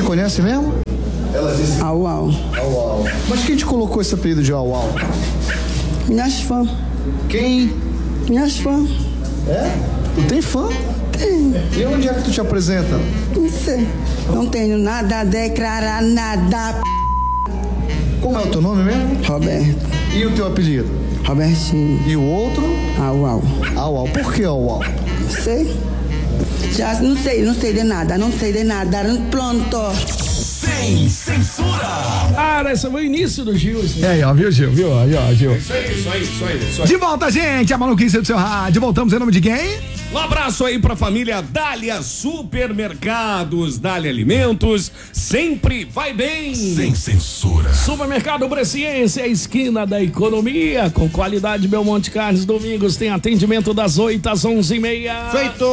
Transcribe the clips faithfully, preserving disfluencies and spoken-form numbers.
te conhece mesmo? Ela disse... Au, au. Au, au. Mas quem te colocou esse apelido de Au, au? Minhas fãs. Quem? Minhas fãs. É? Tu tem fã? Tem. E onde é que tu te apresenta? Não sei. Não tenho nada a declarar, nada. Como é o teu nome mesmo? Roberto. E o teu apelido? Robertinho. E o outro? Au, au. Au, au. Por que au, au? Não sei. Já não sei, não sei de nada, não sei de nada. Pronto. Sem censura. Ah, esse foi o início do Gil. É aí, ó, viu, Gil? Viu? Aí, ó, Gil. Isso aí, isso aí, isso aí, isso aí. De volta, gente, a maluquice do seu rádio. Voltamos em nome de quem? Um abraço aí pra família Dália Supermercados, Dália Alimentos, sempre vai bem. Sem censura. Supermercado Bresciense, a esquina da economia, com qualidade Belmonte Carnes. Domingos tem atendimento das oito às onze e meia. Feito!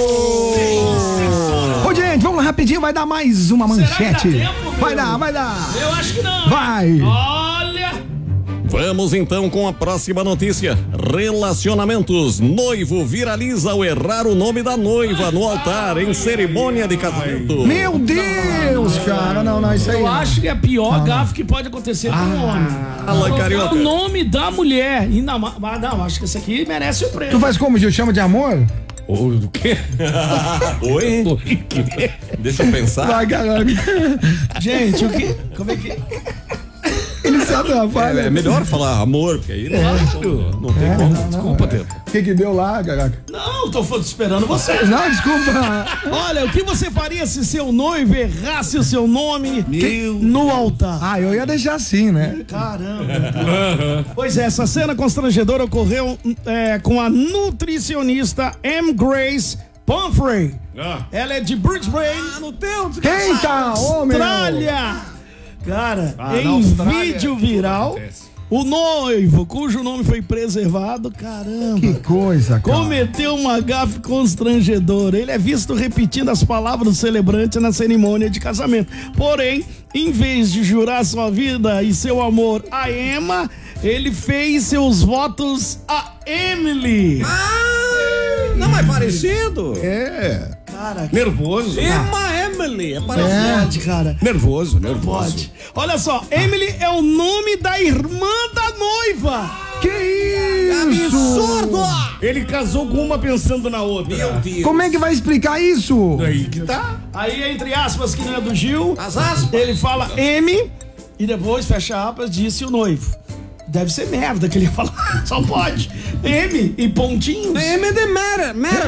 Ô, gente, vamos lá rapidinho, vai dar mais uma manchete. Será que dá tempo, vai meu? dar, vai dar. Eu acho que não. Vai. Olha. Vamos então com a próxima notícia. Relacionamentos. Noivo viraliza ao errar o nome da noiva no altar em cerimônia de casamento. Meu Deus, cara. Não, não, isso aí. Eu não. acho que é a pior gafe que pode acontecer com um homem. Fala, Colocar carioca. o nome da mulher. E não, mas não, acho que esse aqui merece o prêmio. Tu faz como, Gil? Chama de amor? O quê? Oi? Deixa eu pensar. Vai, caralho. Gente, o que? Como é que... Ele se atrapalha. É, é melhor falar amor, porque aí não, não tem como. Desculpa, Teta. O que que deu lá, caraca? Não, tô esperando você. Não, desculpa. Olha, o que você faria se seu noivo errasse o seu nome Meu. no altar? Ah, eu ia deixar assim, né? Caramba. Pois é, essa cena constrangedora ocorreu é, com a nutricionista M. Grace Pumphrey. Ah. Ela é de Brisbane, No teu, Eita, ô, meu. Austrália. Cara, Ah, na em Austrália, vídeo viral, acontece. o noivo, cujo nome foi preservado, caramba, Que coisa, cara. cometeu uma gafe constrangedora. Ele é visto repetindo as palavras do celebrante na cerimônia de casamento. Porém, em vez de jurar sua vida e seu amor a Emma, ele fez seus votos a Emily. Não é parecido? É. Cara, Nervoso. Emma Emily. É parecido. pode, cara. Nervoso, nervoso. Pode. Olha só, Emily é o nome da irmã da noiva. Que isso? Absurdo! Ele casou com uma pensando na outra. Meu Deus. Como é que vai explicar isso? Aí que tá. Aí, entre aspas, que não é do Gil, As aspas. ele fala M e depois, fecha aspas, disse o noivo. Deve ser merda que ele ia falar. Só pode. M e pontinhos. M de mera, mera.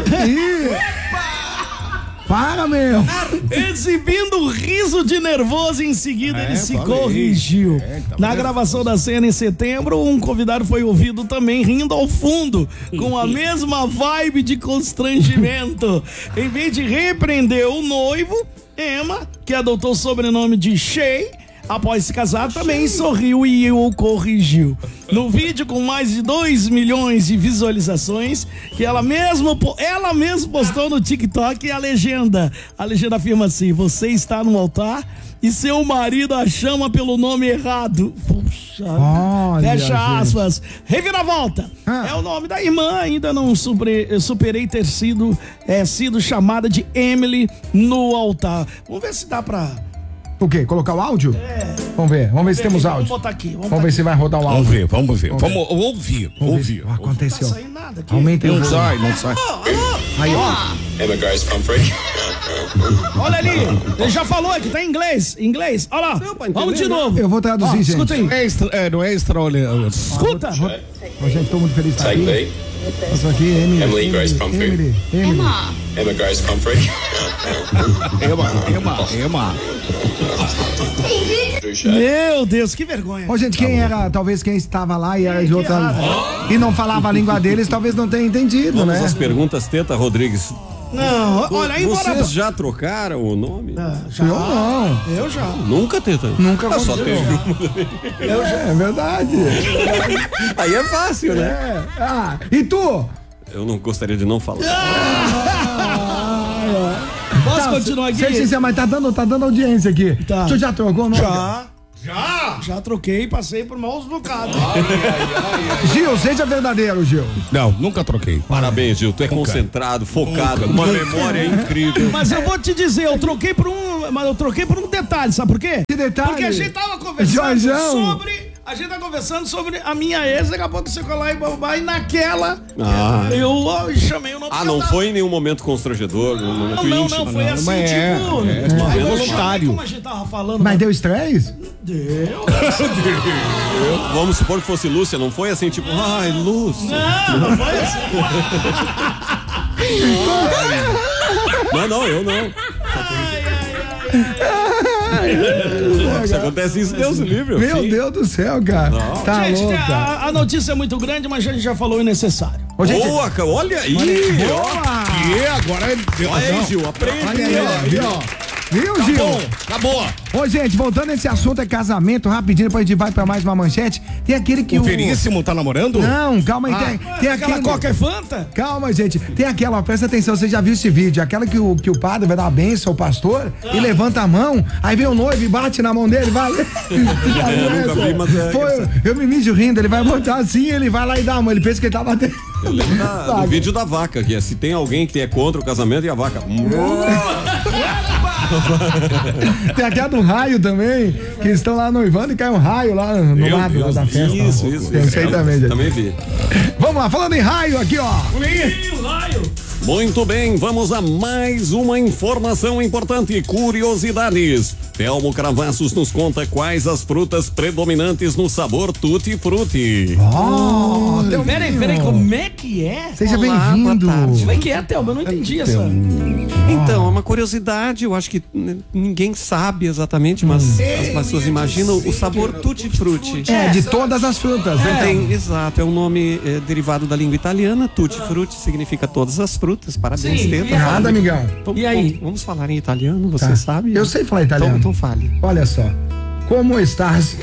Para, meu. Exibindo um riso de nervoso, em seguida É, ele se falei. corrigiu. É, tá Na vendo? gravação da cena em setembro, um convidado foi ouvido também rindo ao fundo, com a mesma vibe de constrangimento. Em vez de repreender o noivo, Emma, que adotou o sobrenome de Shea, após se casar, também sorriu e o corrigiu. No vídeo com mais de dois milhões de visualizações, que ela mesma, ela mesma postou no TikTok, a legenda. A legenda afirma assim: você está no altar e seu marido a chama pelo nome errado. Puxa, Olha, fecha gente. aspas. Reviravolta. Ah. É o nome da irmã, ainda não super, superei ter sido, é, sido chamada de Emily no altar. Vamos ver se dá pra... O quê? Colocar o áudio? É. Vamos ver, vamos ver se temos Vamos áudio. botar aqui, vamos Vamos botar ver se vai rodar o áudio. Vamos ver, vamos ver. Vamos Vamos ouvir, Vamos ver ouvir. se aconteceu. Não tá saindo nada aqui. Aumentem o Não volume. sai, não sai. Aí, ó. Emma Grace Pumphrey. Olha ali, ele já falou aqui, tá em inglês, em inglês, olha lá, Deu pra entender, vamos de né? novo. Eu vou traduzir, Ó, gente. escuta aí, Não é, extra, é, não é extraordinário. escuta. Ó, gente, tô muito feliz de estar Take aqui. B. Isso aqui, Emily. Emily Grace Pumphrey. Emily, Emily. Emma Grace Pumphrey. Ema, Ema, Ema. Meu Deus, que vergonha. Ó, gente, quem era, talvez quem estava lá e era de outra. E não falava a língua deles, talvez não tenha entendido, Vamos né? às perguntas, Teta Rodrigues. Não, olha, embora... Vocês já trocaram o nome? Ah, já, Eu não. eu já. Nunca, Teta? Nunca Ah, só aconteceu. teve. Eu já, é verdade. Aí é fácil, né? É. Ah, e tu? Eu não gostaria de não falar. Posso continuar aqui? Sei sincero, mas tá dando, tá dando audiência aqui. Tá. Tu já trocou o nome? Já, Já! Já troquei e passei por maus bocados. Gil, seja verdadeiro, Gil. Não, nunca troquei. Parabéns, Gil. Tu é concentrado, focado, uma memória incrível. Mas eu vou te dizer, eu troquei por um. Mas eu troquei por um detalhe, sabe por quê? Que detalhe? Porque a gente tava conversando Jorjão. sobre. A gente tá conversando sobre a minha ex, daqui a pouco você colar e babá, e naquela Ah. eu ó, chamei o nome Ah, que não eu tava- foi em nenhum momento constrangedor, num momento Não, não, íntimo. não, foi assim, mas é, tipo. é, aí eu chamei voluntário. Como a gente tava falando. Mas deu estresse? Deu. Vamos supor que fosse Lúcia, não foi assim, tipo, ai, Lúcia. Não, não foi assim. Não, não, eu não. Se acontece isso, Deus o livre. Meu Sim. Deus do céu, cara. Tá Gente, louco, cara. a, a notícia é muito grande, mas a gente já falou o necessário. Ô, gente, Boa, cara, olha aí. boa! E agora deu Olha aí, razão. Gil, aprende. Olha aí, ó, viu? Viu, Gil? Bom, acabou. Ô, gente, voltando nesse assunto é casamento, rapidinho, depois a gente vai pra mais uma manchete. Tem aquele que O o... Veríssimo tá namorando? Não, calma aí, tem, tem Aquela aquele... coca é Fanta? Calma, gente. Tem aquela, ó, presta atenção, você já viu esse vídeo? Aquela que o, que o padre vai dar a benção ao pastor e levanta a mão, aí vem o noivo e bate na mão dele, vai. Eu nunca vi, mas é Foi, eu me mijo rindo, ele vai botar assim, ele vai lá e dá a mão, ele pensa que ele tá batendo. Eu lembro da- do vídeo da vaca, que é se tem alguém que é contra o casamento e a vaca. Tem aquela do raio também, que estão lá noivando e cai um raio lá no Meu lado lá Deus, da festa. isso, isso. Tem isso aí isso. também, gente. Também vi. Vamos lá, falando em raio aqui, ó. Muito bem, vamos a mais uma informação importante, curiosidades. Telmo Cravassos nos conta quais as frutas predominantes no sabor Tutti Frutti. Ó, Thelminho. Peraí, peraí, como é que é? Seja Olá, bem-vindo. boa tarde. Como é que é, Thelma? Eu não entendi essa. Então, é uma curiosidade, eu acho que n- ninguém sabe exatamente, mas as pessoas imaginam o sabor tutti frutti. É, de todas as frutas, né? Tem, exato, é um nome é, derivado da língua italiana, tutti frutti significa todas as frutas, parabéns, Sim, Teta. e Nada, amigão. Então, E aí? Vamos, vamos falar em italiano, você Tá. sabe? Eu sei falar italiano. Então, então fale. Olha só. Como estás?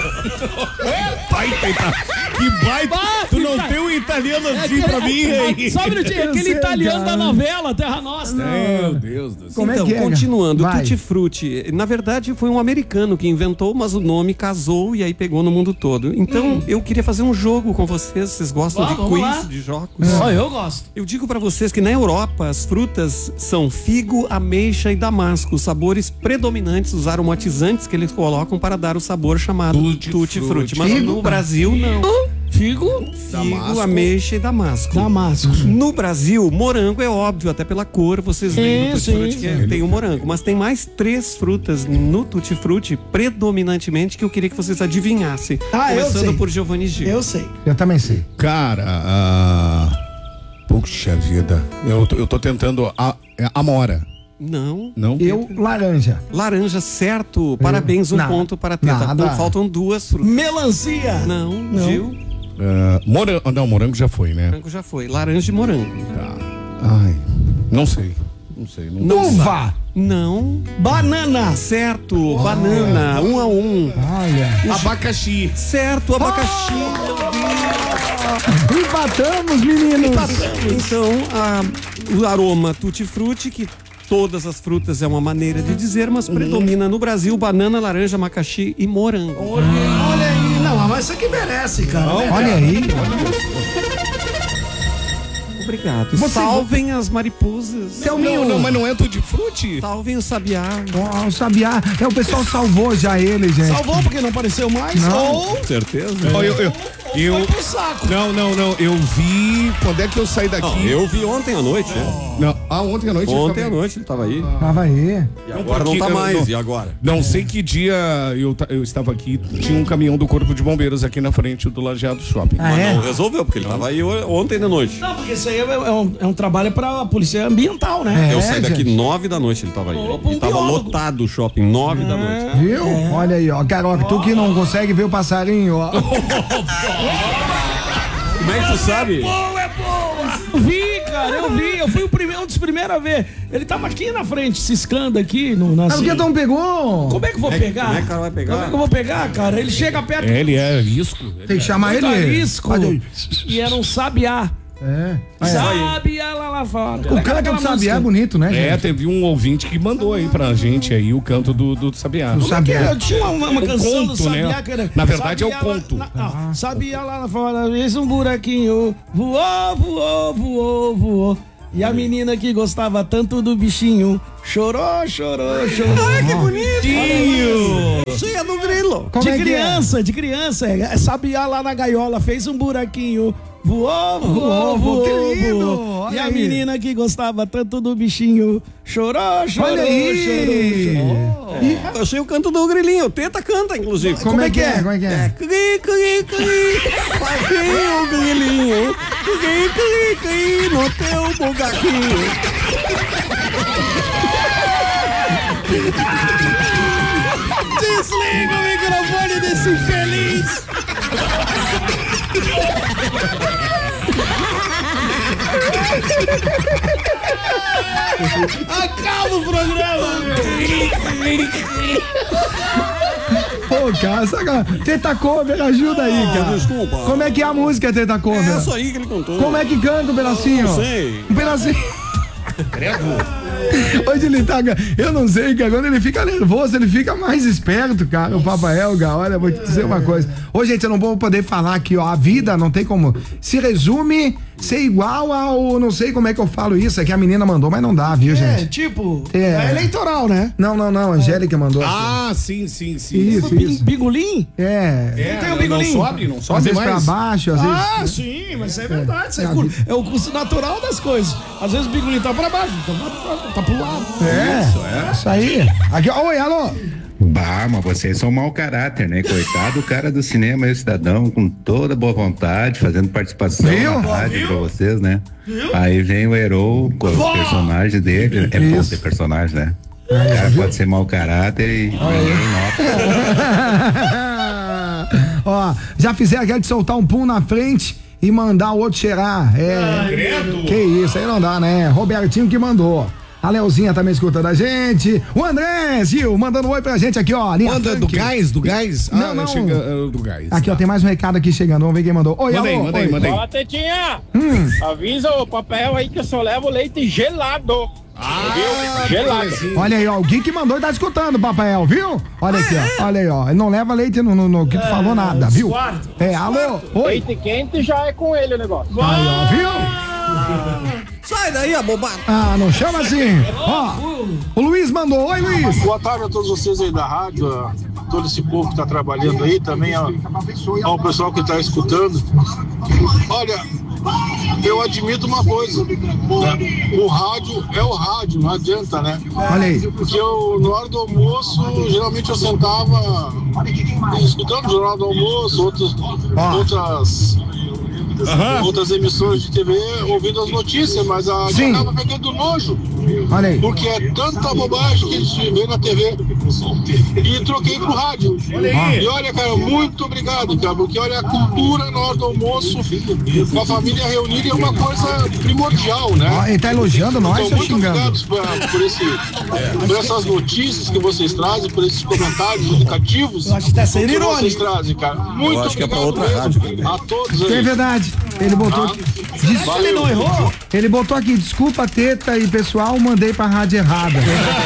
Baita, ita- que baita. Tu não tem um italiano assim pra mim, hein? Só um minutinho, Eu aquele sei, italiano cara. da novela, Terra Nostra. Meu Deus do céu. Como então, é que é? continuando, o Vai. Tutti Frutti, na verdade foi um americano que inventou, mas o nome casou e aí pegou no mundo todo. Então, eu queria fazer um jogo com vocês, vocês gostam Hum. Vamos de quiz, lá. de jogos? Só eu gosto. Eu digo pra vocês que na Europa as frutas são figo, ameixa e damasco, os sabores predominantes, os aromatizantes que eles colocam para dar o sabor chamado Tutti Tutti Frutti. Frutti. Mas Figo? no Brasil não. Figo, Figo, ameixa e damasco. Damasco. No Brasil, morango é óbvio, até pela cor, vocês veem no Sim, Tutti Frutti sim, que é- tem o morango. Mas tem mais três frutas no Tutti Frutti, predominantemente, que eu queria que vocês adivinhassem. Ah, eu Começando sei. por Giovanni Gil. Eu sei. Eu também sei. Cara, ah, puxa vida. Eu, tô- eu tô tentando a, é Amora. Não. Não? Eu, laranja. Laranja, certo. Parabéns, um Nada. ponto para a Teta. Nada. Então, faltam duas frutas. Melancia. Não, Gil. Ah, morango. Não, morango já foi, né? Morango já foi. Laranja e morango. Tá. Ai, não sei. Não sei. Não Uva. Não. Banana. Certo. Banana. Um a um. Olha. Abacaxi. Certo, abacaxi. Meu Deus. Empatamos, meninos. Então, a- o aroma Tutti Frutti, que todas as frutas é uma maneira de dizer, mas predomina no Brasil banana, laranja, abacaxi e morango. Olha aí. Não, mas isso aqui merece, cara. né? Olha aí. Obrigado. Você- Salvem as mariposas. Thelminho. Não, não, mas não é tudo de frutti? Salvem o sabiá. Ó, o sabiá. É, o pessoal salvou já ele, gente. Salvou porque não apareceu mais? Não. Ou, Certeza? Ó, eu, eu, ou eu- foi pro saco. não, não, não. Eu vi. Quando é que eu saí daqui? Não, eu vi ontem à noite, né? Não, ah, ontem à noite. eu Ontem à tava- noite ele tava aí. Tava aí. E agora não porque tá eu mais. não- E agora? Não sei que dia eu, ta- eu estava aqui, tinha um caminhão do Corpo de Bombeiros aqui na frente do Lajeado Shopping. Ah, é? Não resolveu, porque ele tava aí o- ontem de noite. Não, porque isso aí é é um, é um trabalho pra polícia ambiental, né? É, Eu saí daqui gente. nove da noite, ele tava aí. Opa, um E tava biólogo. lotado o shopping, nove da noite. Viu? Olha aí, ó. Carol, tu que não consegue ver o passarinho, ó. Como é que tu sabe? Eu vi, cara, eu vi. Eu fui o primeiro, um dos primeiros a ver. Ele tava aqui na frente, ciscando aqui. No, na, Mas por que tu não pegou? Como é que eu vou Como é que- pegar? como é que o cara vai pegar? Como é que eu vou pegar, cara? Ele chega perto. É, ele é risco. Tem que chamar muito ele. arisco. Olha aí. E era um sabiá. É. Sabiá lá, lá fora. O canto do Sabiá é bonito, né, É, gente? teve um ouvinte que mandou aí pra gente aí o canto do, do Sabiá. Do Sabiá. Eu tinha uma, uma O canção conto, do Sabiá né? que era... Na verdade é o Sabiá lá- conto. na- não, Sabiá lá fora, fez um buraquinho, voou, voou, voou, voou. E a menina que gostava tanto do bichinho chorou, chorou, chorou. Ai, que bonitinho! Cheia do grilo. Como de é que é? criança, de criança, é, Sabiá lá na gaiola, fez um buraquinho, voou, voou, voou, que lindo! voou. Olha E a aí. menina que gostava tanto do bichinho chorou, chorou, Olha aí! chorou, chorou. Eu sei o canto do grilinho. O Teta canta, inclusive. Como, é que é? Como é que é? Cri, cri, cri. Paquinho, o grilinho. Cri, cri, cri. No teu bugaquinho. Desliga o microfone desse infeliz! Acaba o programa, meu! Pô, cara, saca? Teta Cover, ajuda aí, cara. desculpa. Como é que é a música, Teta Cover? É isso aí que ele contou. Como é que canta um pedacinho? Não sei. Um pedacinho. Hoje ele tá. Eu não sei, cara. Quando ele fica nervoso, ele fica mais esperto, cara. O Papai Elga, olha, vou te dizer uma coisa. Ô, gente, eu não vou poder falar aqui, ó. A vida não tem como. Se resume ser igual ao. Não sei como é que eu falo isso. É que a menina mandou, mas não dá, viu, É, gente? tipo, É. é eleitoral, né? Não, não, não. A Angélica mandou. aqui. Ah, sim, sim, sim. Isso, Bing- isso. Bingolim? É. É, Tem o não bigolinho. sobe, não Às sobe vezes pra mais. baixo, às vezes. Ah, sim, mas é verdade. Isso é, É. cu- é o curso natural das coisas. Às vezes o bingolim tá pra baixo, tá, pra- tá pro lado. É, isso aí. Aqui, ó, oi, alô. Bah, mas vocês são mau caráter, né? Coitado do cara do cinema, esse cidadão, com toda boa vontade, fazendo participação Viu? na rádio pra vocês, né? Aí vem o Herou com os personagens dele. É bom Isso. ter personagem, né? O cara pode ser mau caráter e ninguém nota. Ó, já fizeram aquela de soltar um pum na frente e mandar o outro cheirar. É. Que isso, aí não dá, né? Robertinho que mandou. A Leozinha também escutando a gente. O André Gil mandando um oi pra gente aqui, ó. linha Manda do tanque. gás, do gás? Não, ah, não. Chega, uh, do gás. Aqui, ó, tem mais um recado aqui chegando. Vamos ver quem mandou. Oi, Manda aí, alô. manda aí, oi. manda aí. Fala, Tetinha! Hum. Avisa o papel aí que eu só levo leite gelado. Ah, Viu? Gelado. belezinha. Olha aí, ó. O Gui que mandou e tá escutando, Papael, viu? Olha aqui, ó. Olha aí, ó. Ele não leva leite no, no, no que tu falou nada, viu? É, alô. Oi. Leite quente já é com ele o negócio. Aí, ó, viu? Sai daí, abobado. Ah, não chama assim. Ó, o Luiz mandou. Oi, Luiz. Boa tarde a todos vocês aí da rádio, a todo esse povo que está trabalhando aí, também ao, ao pessoal que está escutando. Olha, eu admito uma coisa, né? O rádio é o rádio, não adianta, né? Olha aí. Porque eu, na hora do almoço, geralmente eu sentava escutando o Jornal do Almoço, outros, Ó. outras... outras emissões de T V ouvindo as notícias, mas a gente Sim. acaba pegando nojo. Olha aí. Porque é tanta bobagem que a gente vê na T V. E troquei pro rádio. E olha, cara, muito obrigado, cara, porque olha, a cultura na hora do almoço, com a família reunida, é uma coisa primordial, né? Ó, ele tá elogiando nós Então, ou muito xingando? obrigado por, por, esse, por essas notícias que vocês trazem, por esses comentários educativos. Eu acho que tá sendo que irônico. vocês trazem, cara. Muito acho que é pra obrigado outra rádio, mesmo a todos É aí. verdade. Ele botou. Tá? Des- Valeu. Ele não errou? Ele botou aqui, desculpa, Teta e pessoal, mandei pra rádio errada.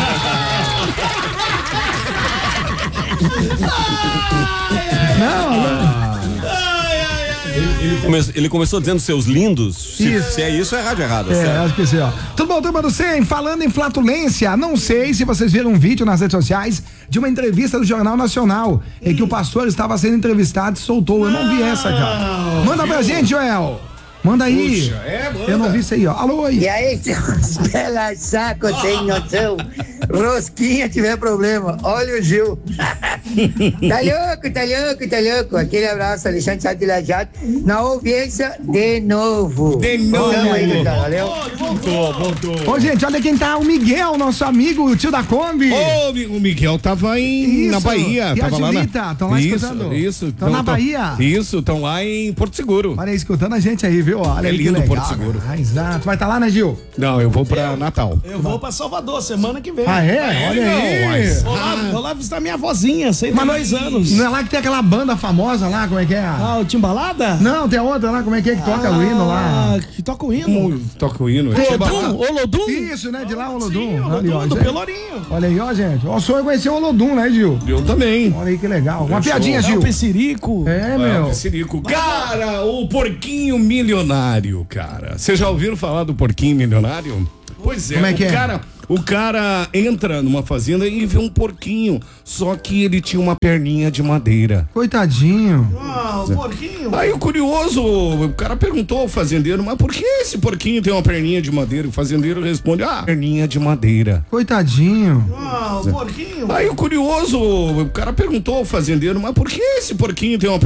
Não, não. Ele, come- ele começou dizendo seus lindos. Se, Isso. se é isso, é rádio errada. É, certo? acho que sim, ó. Tudo bom, turma do cem? Falando em flatulência, não sei se vocês viram um vídeo nas redes sociais de uma entrevista do Jornal Nacional, em que o pastor estava sendo entrevistado e soltou. Eu não vi essa, cara. Manda pra gente, Joel. Manda aí. Puxa, é, manda. Eu não vi isso aí, ó. Alô, oi. E aí, seus pela saco sem noção, rosquinha tiver problema, olha o Gil. Tá louco, tá louco, tá louco. Aquele abraço, Alexandre Sá de Lajado, na audiência de novo. De novo. Tamo aí, cara, valeu. Voltou, voltou. Ô, gente, olha quem tá, o Miguel, nosso amigo, o tio da Kombi. Ô, Mi- o Miguel tava em, Isso. na Bahia. E a tava lá na... Julita, tão lá isso, escutando. Isso, Tão na Bahia. Isso, estão lá em Porto Seguro. Olha aí, escutando a gente aí, viu? viu? Olha É aí que lindo legal, Porto Seguro. cara. Ah, exato. Vai estar lá, né, Gil? Não, eu vou pra Natal. Eu vou pra Salvador semana que vem. Ah, é? Olha aí. Vou lá, vou lá visitar minha vozinha, cento e dois anos. Não é lá que tem aquela banda famosa lá, como é que é? Ah, o Timbalada? Não, tem a outra lá, como é que é que toca o hino lá? Ah, que toca o hino. Toca o hino. Olodum? Olodum? Isso, né? De lá, Olodum. Sim, Ali, ó, Olodum, do gente. Pelourinho. Olha aí, ó, gente. Ó, o sonho é conhecer o Olodum, né, Gil? Eu também. Olha aí que legal. Uma Eu piadinha, sou- Gil. É o Pissirico. É, É, meu. o Pissirico. Cara, o porquinho milionário, cara. Vocês já ouviram falar do porquinho milionário? Pois é, Como é o que é? cara, o cara entra numa fazenda e vê um porquinho, só que ele tinha uma perninha de madeira. Coitadinho. Ah, o porquinho. Aí o curioso, o cara perguntou ao fazendeiro, mas por que esse porquinho tem uma perninha de madeira? O fazendeiro responde, ah, perninha de madeira. Coitadinho. Ah, o porquinho. Aí o curioso, o cara perguntou ao fazendeiro, mas por que esse porquinho tem uma